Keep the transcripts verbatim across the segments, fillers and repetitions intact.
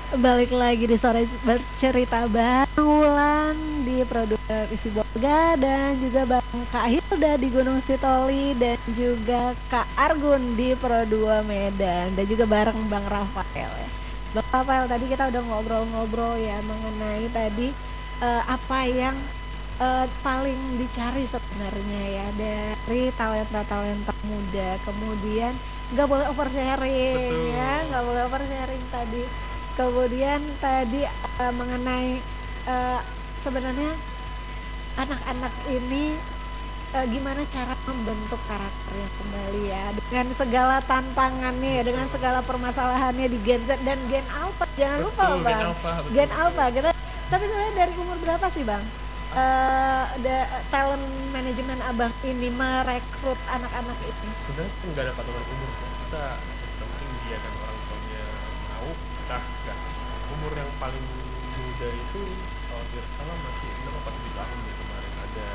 Balik lagi di sore bercerita Bang Wulan di produser Isi Bolga dan juga Bang Kak Hilda di Gunung Sitoli dan juga Kak Argun di Pro dua Medan dan juga bareng Bang Rafael ya. Bang Rafael tadi kita udah ngobrol-ngobrol ya mengenai tadi uh, apa yang uh, paling dicari sebenarnya ya dari talenta-talenta muda. Kemudian nggak boleh oversharing. Betul. Ya, nggak boleh oversharing tadi. Kemudian tadi uh, mengenai uh, sebenarnya anak-anak ini uh, gimana cara membentuk karakternya kembali ya dengan segala tantangannya ya, dengan segala permasalahannya di Gen Z dan Gen Alpha. Jangan betul, lupa Bang, Gen Alpha. Betul, Gen Alpha gitu. Tapi sebenarnya dari umur berapa sih Bang? Uh, the talent manajemen Abang ini merekrut anak-anak itu? Sebenarnya nggak ada patokan umur, kita penting dia dan orang tuanya mau. Nah, enggak. Umur yang paling muda itu kalau tidak salah masih enam atau tujuh tahun ya, kemarin ada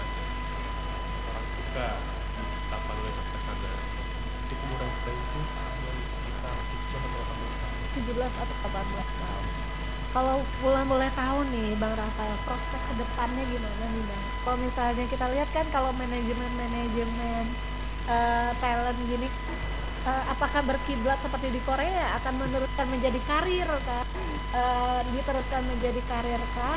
orang suka di Tapan Wetas Kesana. Di umur yang muda itu yang sekitar tujuh belas atau delapan belas tahun. Kalau Wulan boleh tahu nih Bang Rafael, prospek kedepannya gimana nih Bang? Kalau misalnya kita lihat kan kalau manajemen-manajemen uh, talent gini, uh, apakah berkiblat seperti di Korea akan meneruskan menjadi karir kan? Uh, diteruskan menjadi karir kah?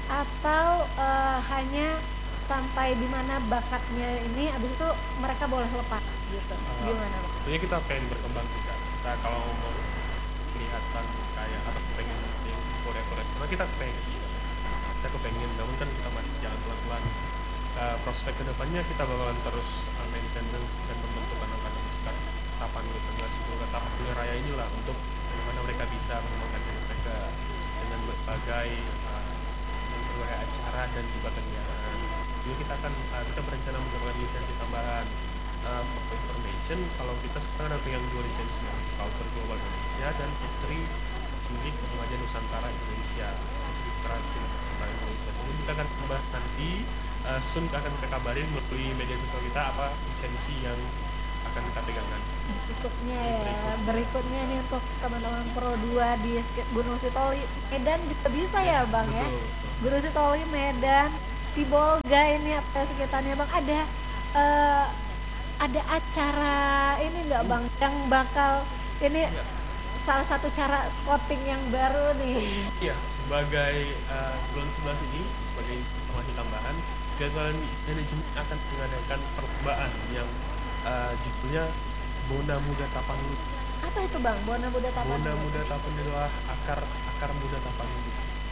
Atau uh, hanya sampai di mana bakatnya ini, abis itu mereka boleh lepas gitu? Uh, gimana Bang? Tentunya kita pengen berkembang juga. Kita kalau mau kelihatan kayak atau pengen Korea-Korea, karena kita pengen kita kepengen, namun kan kita masih jalan pelan-pelan. Uh, prospek kedepannya kita bakalan terus uh, maintain dan membentuk anak-anak kita Tapan Wetas semoga Tapan Raya inilah untuk bagaimana mereka bisa mengembangkan diri mereka dengan berbagai uh, dengan berbagai acara dan juga kegiatan. Jadi kita akan uh, kita berencana mendapatkan lisensi tambahan. Uh, for information, kalau kita sekarang ada yang dua lisensi, Culture Global Indonesia dan History Milik Remaja Nusantara Indonesia. Indonesia. Jadi kita akan membahas nanti, uh, soon akan kita kabarin melalui media sosial kita apa lisensi yang akan kita pegangkan. Berikutnya ya, Berikut. berikutnya nih untuk teman-teman Pro dua di Gunung Sitoli, Medan juga bisa ya, ya Bang betul, ya. Betul. Gunung Sitoli, Medan, Sibolga ini apa sekitarnya Bang, ada uh, ada acara ini nggak Bang yang bakal ini ya. Salah satu cara scouting yang baru nih. Iya, sebagai uh, bulan sebelas ini sebagai informasi tambahan, Gagal Manajemen akan mengadakan perlombaan yang uh, judulnya Bona Muda Tapanuli. Apa itu Bang? Bona Muda Tapanuli. Bona Muda Tapanuli adalah akar akar muda Tapanuli.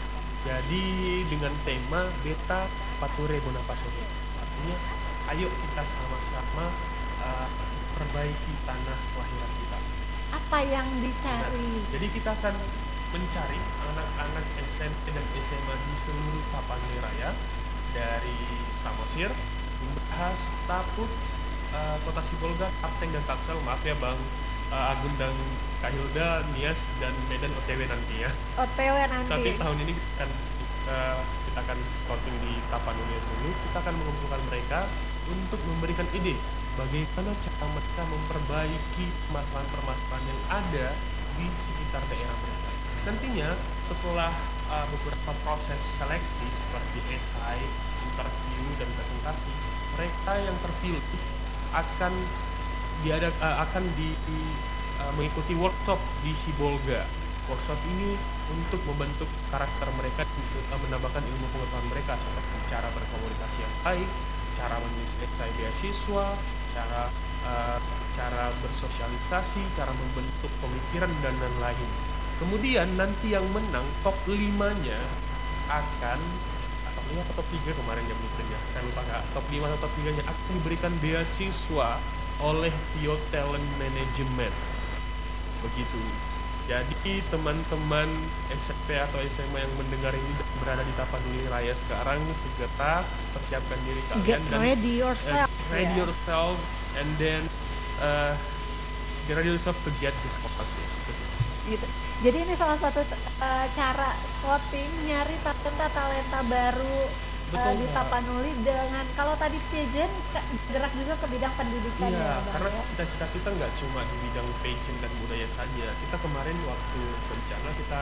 Jadi dengan tema Beta Pature Bona Pasore. Artinya, ayo kita sama-sama uh, perbaiki tanah kelahiran kita. Apa yang dicari? Nah, jadi kita akan mencari anak-anak S M P dan S M A di seluruh Tapanuli Raya dari Samosir, membahas Taput, uh, Kota Sibolga, Kapteng dan Tangsel. Maaf ya Bang uh, Agun dan Kak Hilda, Nias dan Medan O T W nanti ya. O T W nanti. Tapi tahun ini kita akan uh, kita akan scouting di Tapanuli dulu. Kita akan mengumpulkan mereka untuk memberikan ide bagaimana cara mereka memperbaiki permasalahan-permasalahan yang ada di sekitar daerah mereka. Nantinya setelah uh, beberapa proses seleksi seperti esai, interview, dan presentasi, mereka yang terpilih akan diada, uh, akan di, uh, mengikuti workshop di Sibolga. Workshop ini untuk membentuk karakter mereka, uh, menambahkan ilmu pengetahuan mereka seperti cara berkomunikasi yang baik, cara menulis esai beasiswa, cara uh, cara bersosialisasi, cara membentuk pemikiran dan lain-lain. Kemudian nanti yang menang top lima-nya akan top lima atau top tiga kemarin yang mikirnya, saya lupa nggak, top lima atau top tiga-nya akan diberikan beasiswa oleh Vio Talent Management. Begitu. Jadi teman-teman S M P atau S M A yang mendengar ini berada di Tapanuli Raya sekarang, segera persiapkan diri kalian get dan ready yourself, uh, ready yeah. yourself, and then uh, get ready yourself to get this scholarship. Gitu. Jadi ini salah satu uh, cara scouting, nyari talenta-talenta baru uh, di Tapanuli dengan kalau tadi pageant gerak juga ke bidang pendidikan iya, ya. Karena ya? cita-cita kita nggak cuma di bidang pageant dan budaya saja. Kita kemarin waktu bencana kita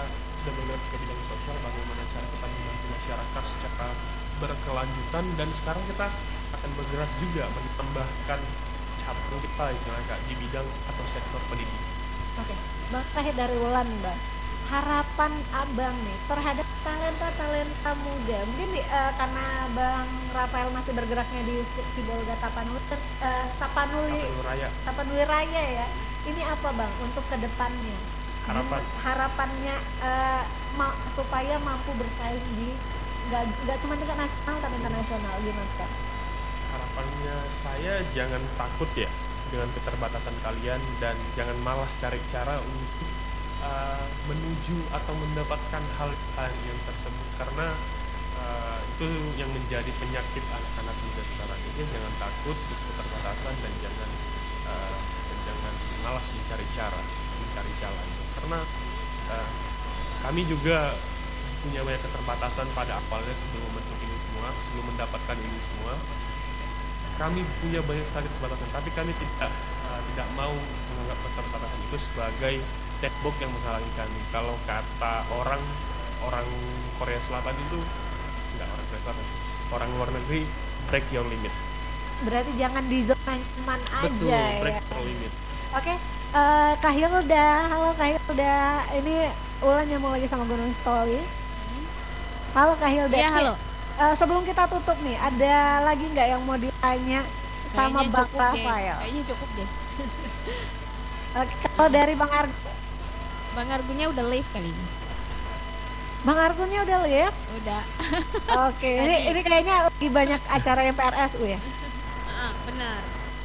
sudah bergerak ke bidang sosial, bagaimana cara kita membantu masyarakat secara berkelanjutan, dan sekarang kita akan bergerak juga menambahkan cabang kita istilahnya Kak, di bidang atau sektor pendidikan. Oke, Bang, terakhir dari Wulan, Bang. Harapan Abang nih terhadap talenta-talenta muda. Mungkin di, eh, karena Bang Rafael masih bergeraknya di Sibolga Tapanuli, eh, Tapanuli, Tapanuli Raya. Tapanuli Raya ya. Ini apa Bang untuk kedepannya? Harapan. Gimana harapannya eh, ma- supaya mampu bersaing di nggak nggak cuma tingkat nasional tapi internasional, gimana Kak? Harapannya saya jangan takut ya dengan keterbatasan kalian, dan jangan malas cari cara untuk uh, menuju atau mendapatkan hal yang tersebut, karena uh, itu yang menjadi penyakit anak-anak muda sekarang ini. Jangan takut untuk keterbatasan, dan jangan uh, dan jangan malas mencari cara, mencari jalan, karena uh, kami juga punya banyak keterbatasan pada awalnya sebelum membentuk ini semua, sebelum mendapatkan ini semua. Kami punya banyak sekali keterbatasan, tapi kami tidak uh, tidak mau menganggap keterbatasan itu sebagai tembok yang menghalangi kami. Kalau kata orang orang Korea Selatan itu, enggak orang Korea Selatan, orang luar negeri, break your limit. Berarti jangan di zona nyaman aja. Betul, break ya. your limit. Oke, eh, Kak Hilda, halo Kak Hilda. Ini Ulan nyambung lagi sama Gunung Sitoli. Halo Kak Hilda. Iya, halo. Eh, sebelum kita tutup nih, ada lagi nggak yang mau ditanya sama Kayaknya Bang cukup deh. Rafael? Kayaknya cukup deh. Oke, kalau dari Bang Argun, Bang Argunya udah live kali ini. Bang Argunnya udah lihat? Udah. Oke, ini Tadi. ini kayaknya lagi banyak acara M P R S U ya. Ah, benar.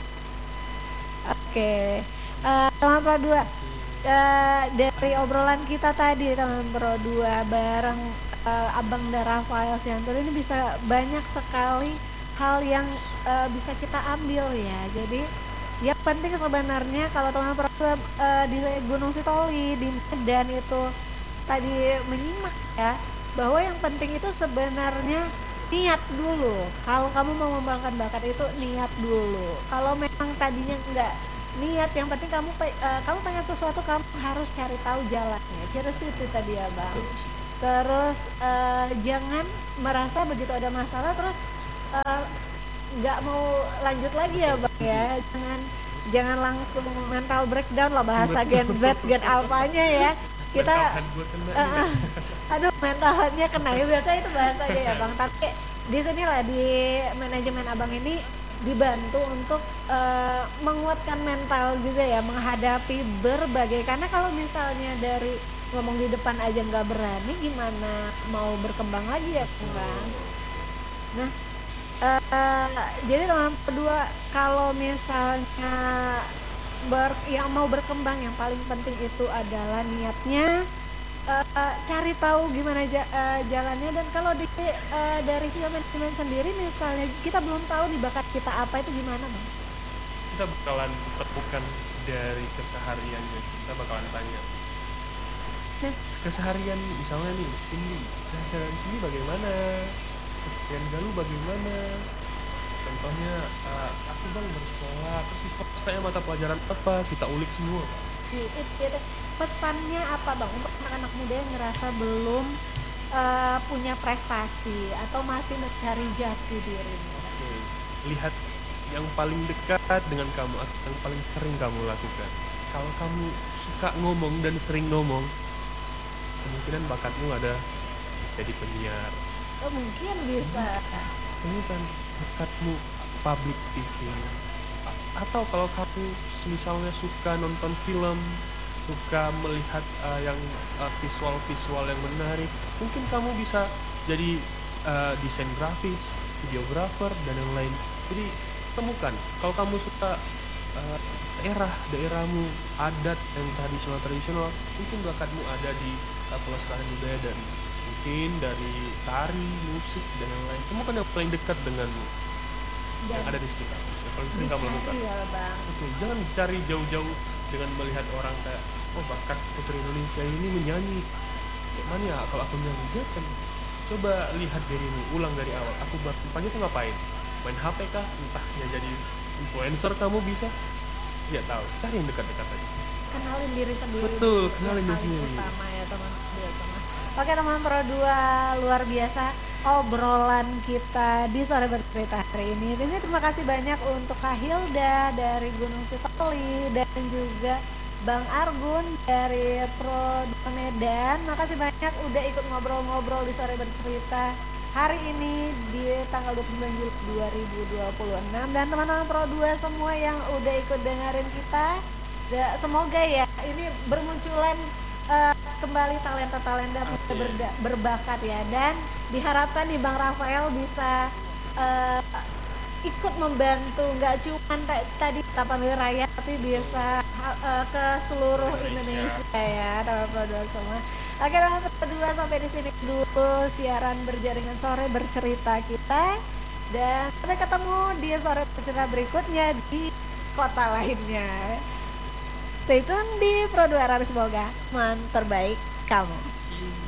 Oke, Eh, teman Pro dua, eh, dari obrolan kita tadi teman Pro dua bareng eh, Abang dan Rafael Siantul, ini bisa banyak sekali hal yang eh, bisa kita ambil ya. Jadi yang penting sebenarnya kalau teman Pro dua eh, di Gunung Sitoli, di Medan itu tadi menyimak ya, bahwa yang penting itu sebenarnya niat dulu. Kalau kamu mau mengembangkan bakat itu niat dulu. Kalau memang tadinya enggak niat, yang penting kamu pe- eh, kamu pengen sesuatu, kamu harus cari tahu jalannya. Kira itu tadi ya Bang. Terus eh, jangan merasa begitu ada masalah terus eh, nggak mau lanjut lagi ya Bang ya. Jangan jangan langsung mental breakdown lah, bahasa Gen Z, Gen Alpha-nya ya. Kita Mental head gua kena uh, uh, aduh mentalnya kena ya, biasa itu bahasanya ya Bang. Tapi di sinilah di manajemen Abang ini dibantu untuk uh, menguatkan mental juga ya, menghadapi berbagai, karena kalau misalnya dari ngomong di depan aja nggak berani, gimana mau berkembang lagi ya Bang. Nah uh, jadi teman kedua, kalau misalnya ber, yang mau berkembang, yang paling penting itu adalah niatnya. Uh, uh, cari tahu gimana ja, uh, jalannya. Dan kalau di, uh, dari film manajemen sendiri misalnya kita belum tahu nih bakat kita apa, itu gimana Bang? Kita bakalan temukan dari kesehariannya, kita bakalan tanya Nah, keseharian misalnya nih Cindy, keseharian Cindy bagaimana, keseharian Galuh bagaimana. Contohnya uh, aku Bang bersekolah, terus di sekolah kayak mata pelajaran apa, kita ulik semua. itu, itu pesannya apa Bang untuk anak-anak muda yang ngerasa belum uh, punya prestasi atau masih mencari jati dirinya? Oke, lihat yang paling dekat dengan kamu atau yang paling sering kamu lakukan. Kalau kamu suka ngomong dan sering ngomong, kemungkinan bakatmu ada jadi penyiar. Oh, mungkin bisa. Kemungkinan bakatmu public speaking. A- atau kalau kamu misalnya suka nonton film, suka melihat uh, yang uh, visual-visual yang menarik, mungkin kamu bisa jadi uh, desain grafis, videografer, dan yang lain. Jadi temukan, kalau kamu suka uh, daerah daerahmu, adat yang tradisional tradisional, mungkin bakatmu ada di uh, pelestarian budaya, dan mungkin dari tari, musik, dan yang lain. Temukan yang paling dekat denganmu, yang ada di sekitar, yang paling sering kamu lakukan. Ya, Bang. Oke, jangan cari jauh-jauh dengan melihat orang kayak, oh bakat putri Indonesia ini menyanyi, kayak mana ya kalau aku nyanyi. Jangan, coba lihat dirimu, ulang dari awal. Aku berkampanye tuh ngapain? Main H P kah? Entah ya, jadi influencer kamu bisa? Tidak tahu, cari yang dekat-dekat aja. Kenalin diri sendiri. Betul, Yang kenalin diri paling sendiri. utama ya teman biasa. Oke teman Pro dua, luar biasa obrolan kita di sore bercerita hari ini. Ini terima kasih banyak untuk Kak Hilda dari Gunung Sitoli dan juga Bang Argun dari Pro dua Medan. Makasih banyak udah ikut ngobrol-ngobrol di sore bercerita hari ini di tanggal dua puluh sembilan Juli dua ribu dua puluh enam. Dan teman-teman Pro dua semua yang udah ikut dengerin kita, semoga ya ini bermunculan uh, kembali talenta-talenta muda berda- berbakat ya, dan diharapkan nih Bang Rafael bisa uh, ikut membantu nggak cuma t- tadi Tapan Wiraya tapi bisa uh, ke seluruh Indonesia, Indonesia ya teman-teman dua semua. Oke teman-teman berdua, sampai di sini dulu siaran berjaringan sore bercerita kita, dan sampai ketemu di sore bercerita berikutnya di kota lainnya. Stay tune di Pro dua R R, semoga man terbaik kamu.